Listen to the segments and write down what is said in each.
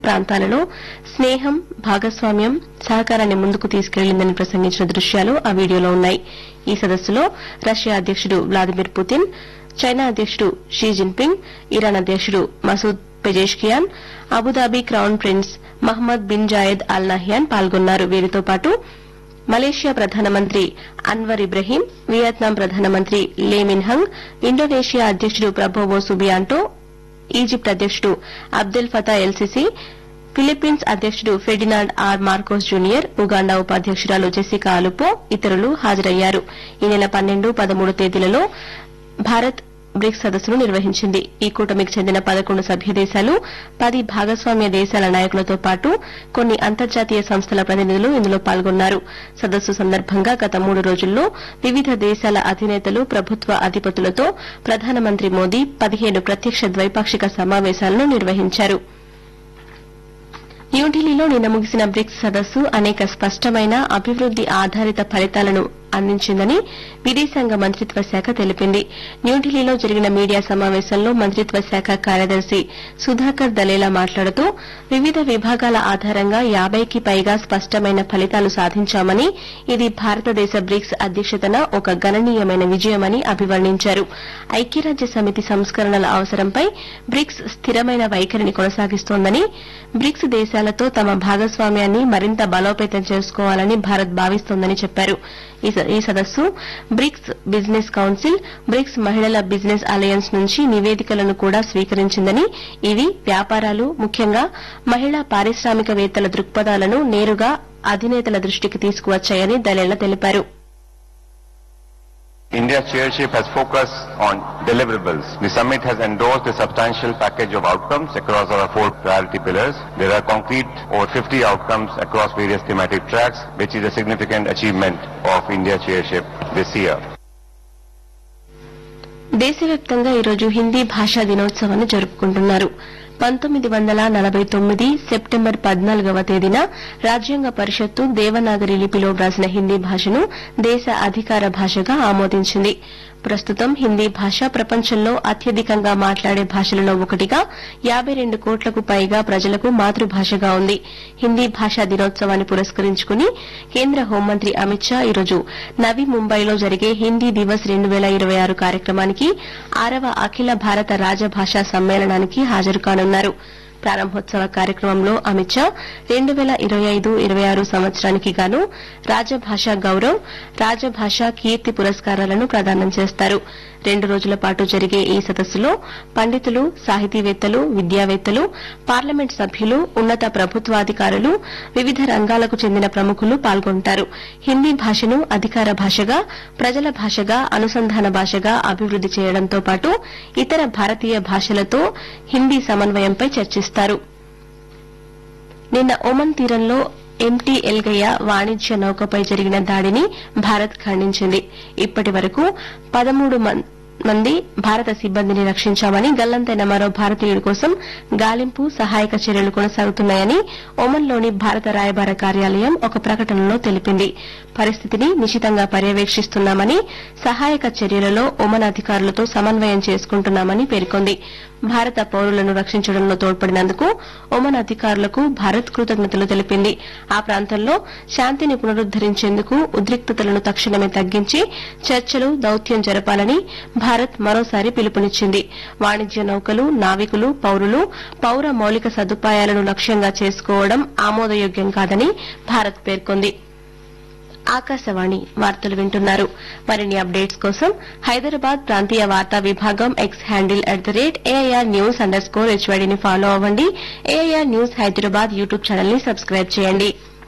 ప్రాంతాలలో స్నేహం, భాగస్వామ్యం, సహకారాన్ని ముందుకు తీసుకెళ్లిందని ప్రసంగించిన దృశ్యాలు ఆ వీడియోలో ఉన్నాయి. ఈ సదస్సులో రష్యా అధ్యకుడు వ్లాదిమిర్ పుతిన్, చైనా అధ్యకుడు షీ జిన్పింగ్, ఇరాన్ అధ్యకుడు Masood పెజేష్కియాన్, Abu Dhabi crown prince Mohammad bin Zayed Al Nahyan పాల్గొన్నారు. వీరితో పాటు మలేషియా ప్రధానమంత్రి అన్వర్ ఇబ్రహీం, వియత్నాం ప్రధానమంత్రి లే మిన్హంగ్, ఇండోనేషియా అధ్యకుడు ప్రబోవో సుబియాంటో, ఈజిప్ట్ అధ్యకుడు Abdel Fatah L CC, Philippines అధ్యకుడు Ferdinand are Marcos junior, Uganda ఉపాధ్యకురాలు Jessica అలుపో ఇతరులు హాజరయ్యారు. ఈ నెల 12, 13 తేదీలలో భారత్ బ్రిక్స్ సదస్సును నిర్వహించింది. ఈ కూటమికి చెందిన 11 సభ్య దేశాలు, 10 భాగస్వామ్య దేశాల నాయకులతో పాటు కొన్ని అంతర్జాతీయ సంస్థల ప్రతినిధులు ఇందులో పాల్గొన్నారు. సదస్సు సందర్భంగా గత 3 రోజుల్లో వివిధ దేశాల అధినేతలు, ప్రభుత్వ అధిపతులతో ప్రధానమంత్రి మోదీ 15 ప్రత్యక్ష ద్వైపాక్షిక సమావేశాలను నిర్వహించారు. న్యూఢిల్లీలో నిన్న ముగిసిన బ్రిక్స్ సదస్సు అనేక స్పష్టమైన అభివృద్ది ఆధారిత ఫలితాలను అందించిందని విదేశాంగ మంత్రిత్వ శాఖ తెలిపింది. న్యూఢిల్లీలో జరిగిన మీడియా సమావేశంలో మంత్రిత్వ శాఖ కార్యదర్శి సుధాకర్ దలేలా మాట్లాడుతూ వివిధ విభాగాల ఆధారంగా 50కి పైగా స్పష్టమైన ఫలితాలు సాధించామని, ఇది భారతదేశ బ్రిక్స్ అధ్యక్షతన ఒక గణనీయమైన విజయమని అభివర్ణించారు. ఐక్యరాజ్య సమితి సంస్కరణల అవసరంపై బ్రిక్స్ స్థిరమైన వైఖరిని కొనసాగిస్తోందని, బ్రిక్స్ దేశాలతో తమ భాగస్వామ్యాన్ని మరింత బలోపేతం చేసుకోవాలని భారత్ భావిస్తోందని చెప్పారు. ఈ సదస్సు బ్రిక్స్ బిజినెస్ కౌన్సిల్, బ్రిక్స్ మహిళల బిజినెస్ అలయన్స్ నుంచి నివేదికలను కూడా స్వీకరించిందని, ఇవి వ్యాపారాలు, ముఖ్యంగా మహిళా పారిశ్రామికవేత్తల దృక్పథాలను నేరుగా అధినేతల దృష్టికి తీసుకువచ్చాయని దలేలా తెలిపారు. India's chairship has focused on deliverables. The summit has endorsed a substantial package of outcomes across our 4 priority pillars. There are concrete over 50 outcomes across various thematic tracks, which is a significant achievement of India's chairship this year. దేశవ్యాప్తంగా ఈరోజు హిందీ భాషా దినోత్సవాన్ని జరుపుకుంటున్నారు. 1949 September 14వ తేదీన రాజ్యాంగ పరిషత్తు దేవనాగరి లిపిలో వ్రాసిన హిందీ భాషను దేశ అధికార భాషగా ఆమోదించింది. ప్రస్తుతం హిందీ భాష ప్రపంచంలో అత్యధికంగా మాట్లాడే భాషలలో ఒకటిగా 52 కోట్లకు పైగా ప్రజలకు మాతృభాషగా ఉంది. హిందీ భాషా దినోత్సవాన్ని పురస్కరించుకుని కేంద్ర హోంమంత్రి అమిత్ షా ఈరోజు నవీ ముంబైలో జరిగే హిందీ దివస్ 2026 కార్యక్రమానికి 6వ అఖిల భారత రాజభాషా సమ్మేళనానికి హాజరు కానున్నారు. ప్రారంభోత్సవ కార్యక్రమంలో అమిత్ షా 2025-26 సంవత్సరానికి గాను రాజభాషా గౌరవ్, రాజభాషా కీర్తి పురస్కారాలను ప్రదానం చేస్తారు. 2 రోజుల పాటు జరిగే ఈ సదస్సులో పండితులు, సాహితీవేత్తలు, విద్యావేత్తలు, పార్లమెంట్ సభ్యులు, ఉన్నత ప్రభుత్వాధికారులు, వివిధ రంగాలకు చెందిన ప్రముఖులు పాల్గొంటారు. హిందీ భాషను అధికార భాషగా, ప్రజల భాషగా, అనుసంధాన భాషగా అభివృద్ది చేయడంతో పాటు ఇతర భారతీయ భాషలతో హిందీ సమన్వయంపై చర్చిస్తారు. నిన్న ఒమన్ తీరంలో ఎంటీ ఎల్గయ్య వాణిజ్య నౌకపై జరిగిన దాడిని భారత్ ఖండించింది. ఇప్పటి వరకు 13 మంది భారత సిబ్బందిని రక్షించామని, గల్లంతైన మరో భారతీయుడి కోసం గాలింపు, సహాయక చర్యలు కొనసాగుతున్నాయని ఒమన్లోని భారత రాయబార కార్యాలయం ఒక ప్రకటనలో తెలిపింది. పరిస్థితిని నిశితంగా పర్యవేక్షిస్తున్నామని, సహాయక చర్యలలో ఒమన్ అధికారులతో సమన్వయం చేసుకుంటున్నామని పేర్కొంది. భారత పౌరులను రక్షించడంలో తోడ్పడినందుకు ఒమన్ అధికారులకు భారత్ కృతజ్ఞతలు తెలిపింది. ఆ ప్రాంతంలో శాంతిని పునరుద్దరించేందుకు ఉద్రిక్తతలను తక్షణమే తగ్గించి చర్చలు, దౌత్యం జరపాలని భారత్ మరోసారి పిలుపునిచ్చింది. వాణిజ్య నౌకలు, నావికులు, పౌరులు, పౌర మౌలిక సదుపాయాలను లక్ష్యంగా చేసుకోవడం ఆమోదయోగ్యం కాదని భారత్ పేర్కొంది. ఆకాశవాణి వార్తలు వింటున్నారు. మరిన్ని అప్డేట్స్ కోసం హైదరాబాద్ ప్రాంతీయ వార్తా విభాగం ఎక్స్ హ్యాండిల్ @AIR_News_HYD ని ఫాలో అవ్వండి. AIR news Hyderabad YouTube channel ని సబ్స్క్రైబ్ చేయండి.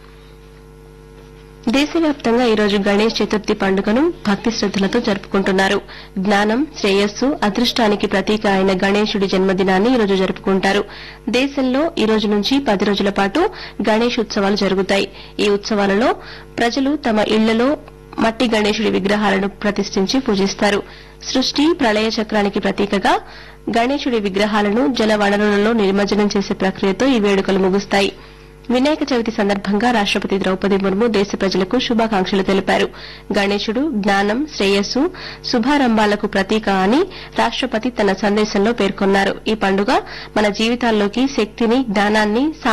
దేశవ్యాప్తంగా ఈరోజు గణేష్ చతుర్థి పండుగను భక్తి శ్రద్దలతో జరుపుకుంటున్నారు. జ్ఞానం, శ్రేయస్సు, అదృష్టానికి ప్రతీక అయిన గణేశుడి జన్మదినాన్ని ఈరోజు జరుపుకుంటారు. దేశంలో ఈ రోజు నుంచి 10 రోజుల పాటు గణేష్ ఉత్సవాలు జరుగుతాయి. ఈ ఉత్సవాలలో ప్రజలు తమ ఇళ్లలో మట్టి గణేశుడి విగ్రహాలను ప్రతిష్ఠించి పూజిస్తారు. సృష్టి, ప్రళయ చక్రానికి ప్రతీకగా గణేశుడి విగ్రహాలను జల వనరులలో నిమజ్జనం చేసే ప్రక్రియతో ఈ వేడుకలు ముగుస్తాయి. వినాయక చవితి సందర్భంగా రాష్టపతి ద్రౌపది ముర్ము దేశ ప్రజలకు శుభాకాంక్షలు తెలిపారు. గణేశుడు జ్ఞానం, శ్రేయస్సు, శుభారంభాలకు ప్రతీక అని రాష్టపతి తన సందేశంలో పేర్కొన్నారు. ఈ పండుగ మన జీవితాల్లోకి శక్తిని, జ్ఞానాన్ని,